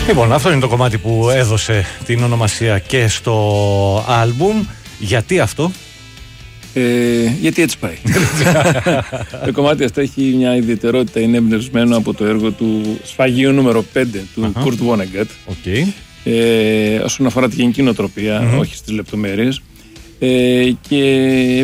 Λοιπόν, αυτό είναι το κομμάτι που έδωσε την ονομασία και στο άλμπουμ. Γιατί αυτό? Γιατί έτσι πάει. Το κομμάτι αυτό έχει μια ιδιαιτερότητα, είναι εμπνευσμένο από το έργο του σφαγείου νούμερο 5 του Kurt Vonnegut. Όσον αφορά τη γενική νοοτροπία, όχι στις λεπτομέρειες. Και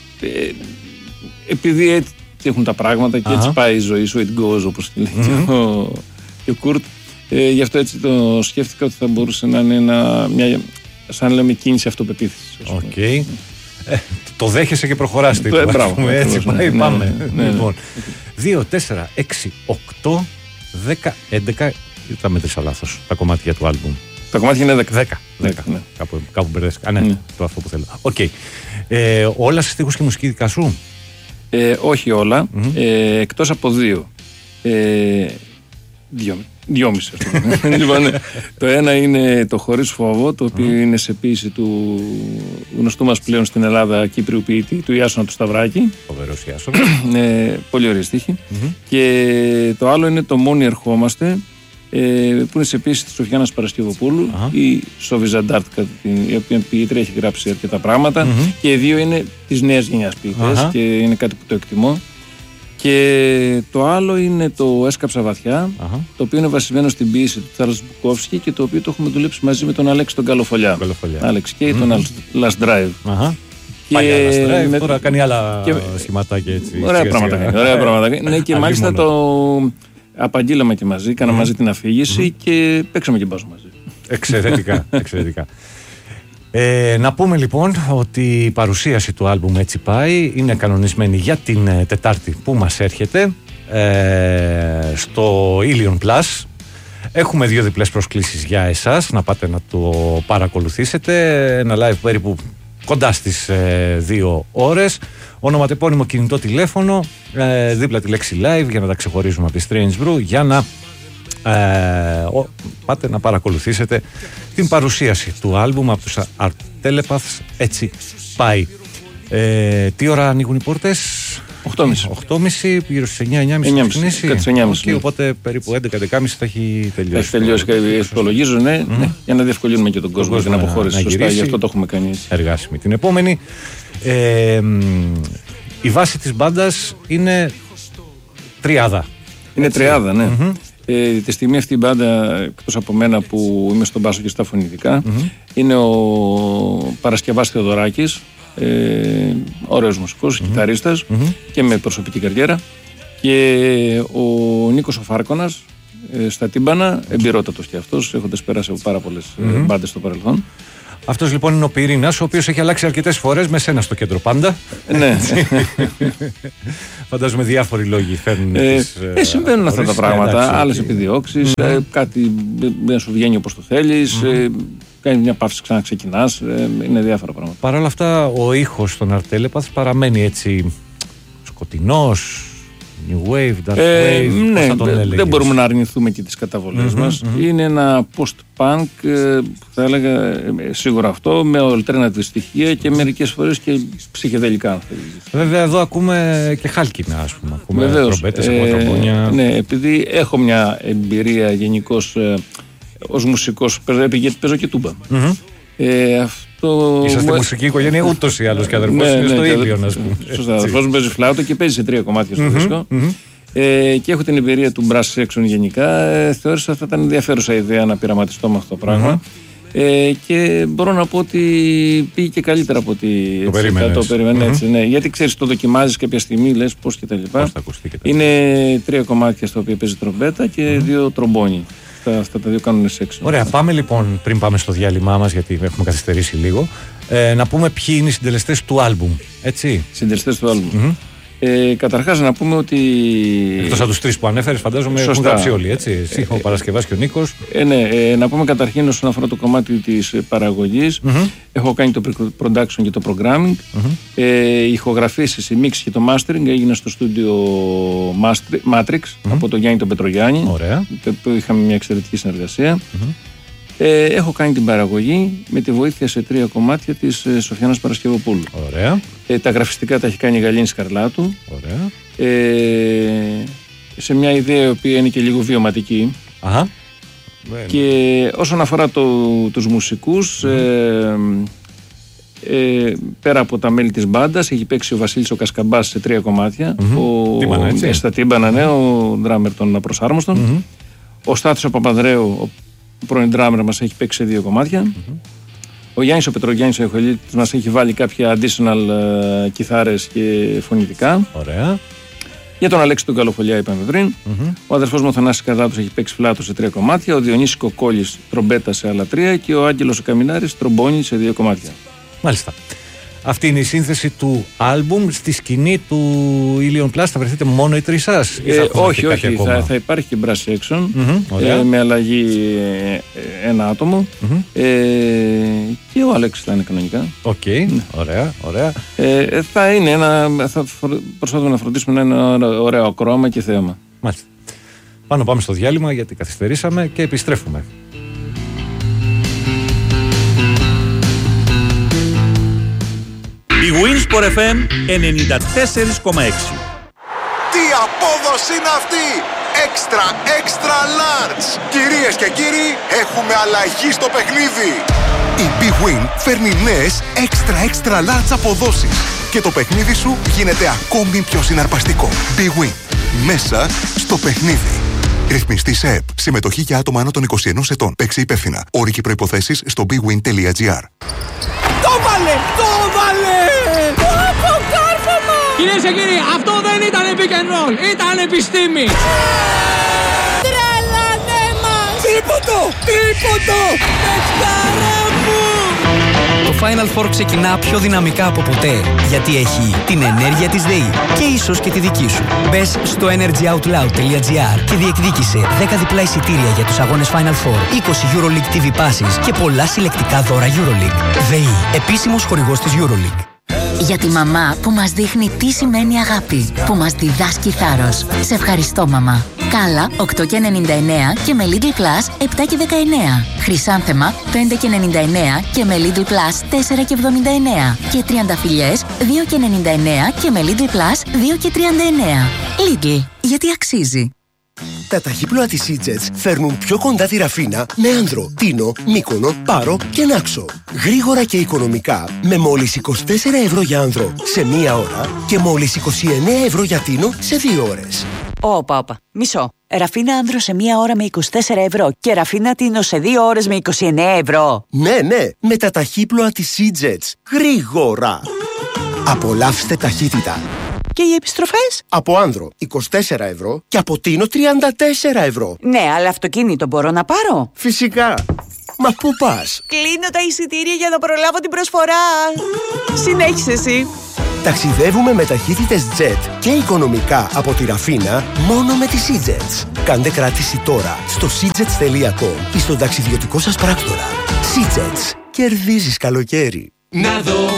επειδή έτσι έχουν τα πράγματα και έτσι πάει η ζωή, so it goes, όπως λέει και ο Kurt, γι' αυτό έτσι το σκέφτηκα ότι θα μπορούσε να είναι μια, σαν λέμε, κίνηση αυτοπεποίθησης. Το δέχεσαι και προχωράς. Έτσι πάμε. Λοιπόν, 2, 4, 6, 8, 10, 11. Τα μέτρησα λάθος τα κομμάτια του άλμπουμ. Τα κομμάτια είναι 10. Κάπου μπερδέστηκα. Ναι, το αυτό που θέλω. Όλα σε στίχους και μουσική δικά σου? Όχι όλα, εκτός από 2. 2,5. Λοιπόν, το ένα είναι το Χωρίς φόβο, το οποίο είναι σε ποίηση του γνωστού μας πλέον στην Ελλάδα Κύπριου ποιητή, του Ιάσονα του Σταυράκη. Φοβερός Ιάσονα. Πολύ ωραία στίχη. Και το άλλο είναι το Μόνοι ερχόμαστε, που είναι σε ποίηση της Σοφιάνας Παρασκευοπούλου, η Σόβη Ζαντάρτ, η οποία ποιήτρια έχει γράψει αρκετά πράγματα. Και οι δύο είναι της νέας γενιάς ποιητές και είναι κάτι που το εκτιμώ. Και το άλλο είναι το Έσκαψα βαθιά, το οποίο είναι βασισμένο στην ποίηση του Τσάρλς Μπουκόφσκι και το οποίο το έχουμε δουλέψει μαζί με τον Αλέξη τον Καλοφολιά. Άλεξ και τον Last Drive. Παλιά Last Drive, τώρα κάνει άλλα σχηματάκια έτσι. Ωραία πράγματα. Ναι, και μάλιστα το απαγγείλαμε και μαζί, κάναμε μαζί την αφήγηση και παίξαμε και μπάζο μαζί. Εξαιρετικά. Να πούμε λοιπόν ότι η παρουσίαση του άλμπουμ Έτσι πάει είναι κανονισμένη για την Τετάρτη που μας έρχεται στο Ilion Plus. Έχουμε 2 διπλές προσκλήσεις για εσάς να πάτε να το παρακολουθήσετε. Ένα live περίπου κοντά στις 2 ώρες. Ονοματεπώνυμο κινητό τηλέφωνο, δίπλα τη λέξη live για να τα ξεχωρίζουμε από τη Strange Brew, για να πάτε να παρακολουθήσετε την παρουσίαση του άλμπουμ από τους Art Telepaths. Έτσι πάει. Τι ώρα ανοίγουν οι πόρτες? 8.30, γύρω στις 9.30. Οπότε περίπου 11-11.30 θα έχει τελειώσει. Έχει τελειώσει, υπολογίζω, για να διευκολύνουμε και τον κόσμο για να αποχώρησε σωστά. Γι' αυτό το έχουμε κάνει έτσι. Εργάσιμη. Την επόμενη, η βάση της μπάντας είναι τριάδα. Είναι τριάδα, ναι. Τη στιγμή αυτή η μπάντα, εκτός από μένα που είμαι στον μπάσο και στα φωνητικά, είναι ο Παρασκευάς Θεοδωράκης, ωραίος μουσικός, κιθαρίστας και με προσωπική καριέρα, και ο Νίκος ο Φάρκωνας στα τύμπανα, εμπειρότατος και αυτός, έχοντας περάσει από πάρα πολλές μπάντες στο παρελθόν. Αυτός λοιπόν είναι ο Πυρήνας, ο οποίος έχει αλλάξει αρκετές φορές, με σένα στο κέντρο πάντα. Ναι. Φαντάζομαι διάφοροι λόγοι φέρνουν συμβαίνουν αυτά τα πράγματα, άλλες επιδιώξεις, κάτι δεν σου βγαίνει όπως το θέλεις, κάνει μια παύση, ξαναξεκινάς, είναι διάφορα πράγματα. Παρ' όλα αυτά ο ήχος των Art Telepaths παραμένει έτσι σκοτεινός, New Wave, Dark Wave, ναι, δεν μπορούμε να αρνηθούμε και τις καταβολές μας. Είναι ένα post-punk, θα έλεγα, σίγουρα αυτό, με alternative στοιχεία και μερικές φορές και ψυχεδελικά. Βέβαια εδώ ακούμε και χάλκινα, ας πούμε. Ακούμε τρομπέτες, ακούμε τρομπόνια. Ναι, επειδή έχω μια εμπειρία γενικώς ως μουσικός, γιατί παίζω και τούμπα. Είσαστε μουσική οικογένεια ούτως ή άλλως, και αδερφός είναι στο Ilion, ας πούμε. Σωστά, αδερφός μου παίζει φλάουτα και παίζει σε 3 κομμάτια στο δίσκο. Και έχω την εμπειρία του brass section γενικά. Θεώρησα ότι θα ήταν ενδιαφέρουσα ιδέα να πειραματιστώ με αυτό το πράγμα. Και μπορώ να πω ότι πήγε και καλύτερα από ότι το περίμενες. Ναι. Γιατί ξέρεις, το δοκιμάζεις κάποια στιγμή, λες πώς και τα λοιπά. Είναι 3 κομμάτια στα οποία παίζει τρομπέτα και 2 τρομπόνι. Αυτά τα 2 κάνουν section. Ωραία, πάμε λοιπόν, πριν πάμε στο διάλειμμά μας, γιατί έχουμε καθυστερήσει λίγο, να πούμε ποιοι είναι οι συντελεστές του άλμπουμ. Έτσι. Συντελεστές του άλμπουμ. Καταρχάς να πούμε ότι. Εκτός από τους 3 που ανέφερες, φαντάζομαι έχουν γράψει όλοι, έτσι. Εσύ, ο Παρασκευάς και ο Νίκος. Να πούμε καταρχήν όσον αφορά το κομμάτι της παραγωγής. Έχω κάνει το production και το programming. Οι ηχογραφήσεις, η mix και το mastering έγιναν στο στούντιο Matrix από τον Γιάννη τον Πετρογιάννη. Ωραία. Που είχαμε μια εξαιρετική συνεργασία. Έχω κάνει την παραγωγή με τη βοήθεια σε 3 κομμάτια της Σοφιάνας Παρασκευοπούλου. Ωραία. Τα γραφιστικά τα έχει κάνει η Γαλήνη Σκαρλάτου. Ωραία. Σε μια ιδέα η οποία είναι και λίγο βιωματική. Και όσον αφορά τους μουσικούς, πέρα από τα μέλη της μπάντας, έχει παίξει ο Βασίλης ο Κασκαμπάς σε 3 κομμάτια. Στα τύμπανα, ναι, ο ντράμερ των Απροσάρμοστων. Ο Στάθης ο Παπανδρέου, ο πρώην ντράμερ, μας έχει παίξει σε 2 κομμάτια. Ο Γιάννης ο Πετρογιάννης ο Εχολίτης μας έχει βάλει κάποια additional κιθάρες και φωνητικά. Ωραία. Για τον Αλέξη τον Καλοφολιά είπαμε πριν. Ο αδερφός μου ο Θανάσης Καρδάτος έχει παίξει φλάουτο σε 3 κομμάτια. Ο Διονύσης Κοκόλης τρομπέτα σε άλλα 3. Και ο Άγγελος ο Καμινάρης τρομπόνι σε 2 κομμάτια. Μάλιστα. Αυτή είναι η σύνθεση του άλμπουμ. Στη σκηνή του Ilion Plus θα βρεθείτε μόνο οι 3 σας? Όχι. Θα υπάρχει και brass section με αλλαγή 1 άτομο. Και ο Αλέξης θα είναι κανονικά. Ωραία. Θα προσπαθούμε να φροντίσουμε να είναι ένα ωραίο ακρόαμα και θέαμα. Μάλιστα. Πάμε στο διάλειμμα γιατί καθυστερήσαμε και επιστρέφουμε. Η Winsport FM 94,6. Τι απόδοση είναι αυτή! Extra large! Κυρίες και κύριοι, έχουμε αλλαγή στο παιχνίδι! Η Big Win φέρνει νέες extra large αποδόσεις και το παιχνίδι σου γίνεται ακόμη πιο συναρπαστικό. Big Win. Μέσα στο παιχνίδι. Ρυθμιστή σε ΕΠ. Συμμετοχή για άτομα άνω των 21 ετών. Παίξε υπεύθυνα. Όροι και προϋποθέσεις στο bigwin.gr. Το βάλε! Κυρίες και κύριοι, αυτό δεν ήταν pick and roll, ήταν επιστήμη! Τρελάνε μας! Τίποτο! Παιχτάρα μου! Το Final Four ξεκινά πιο δυναμικά από ποτέ, γιατί έχει την ενέργεια της ΔΕΗ και ίσως και τη δική σου. Μπες στο energyoutloud.gr και διεκδίκησε 10 διπλά εισιτήρια για τους αγώνες Final Four, 20 EuroLeague TV passes και πολλά συλλεκτικά δώρα EuroLeague. ΔΕΗ, επίσημος χορηγός της EuroLeague. Για τη μαμά που μας δείχνει τι σημαίνει αγάπη, που μας διδάσκει θάρρος. Σε ευχαριστώ, μαμά. Κάλα 8,99 και με Lidl Plus 7,19. Χρυσάνθεμα 5,99 και με Lidl Plus 4,79. Και τριανταφυλλιές 2,99 και με Lidl Plus 2,39. Lidl, γιατί αξίζει. Τα ταχύπλοα της Eatjets φέρνουν πιο κοντά τη Ραφίνα με Άνδρο, Τίνο, Μύκονο, Πάρο και Νάξο. Γρήγορα και οικονομικά με μόλις 24 ευρώ για Άνδρο σε 1 ώρα και μόλις 29 ευρώ για Τίνο σε 2 ώρες. Όπα, μισό. Ραφίνα Άνδρο σε 1 ώρα με 24 ευρώ και Ραφίνα Τίνο σε 2 ώρες με 29 ευρώ. Ναι, με τα ταχύπλοα της Eatjets. Γρήγορα. Απολαύστε ταχύτητα. Και οι επιστροφές? Από Άνδρο 24 ευρώ και από Τίνο 34 ευρώ. Ναι, αλλά αυτοκίνητο μπορώ να πάρω? Φυσικά. Μα πού πας? Κλείνω τα εισιτήρια για να προλάβω την προσφορά. Συνέχισε εσύ. Ταξιδεύουμε με ταχύτητες jet και οικονομικά από τη Ραφίνα μόνο με τις Eatjets. Κάντε κράτηση τώρα στο seatjets.com ή στον ταξιδιωτικό σας πράκτορα. Eatjets. Κερδίζεις καλοκαίρι. Να δω